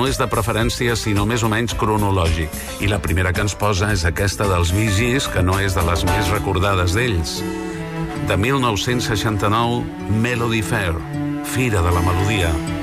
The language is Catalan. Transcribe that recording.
és de preferència, sinó més o menys cronològic. I la primera que ens posa és aquesta dels Bee Gees, que no és de les més recordades d'ells. De 1969, Melody Fair, Fira de la Melodia.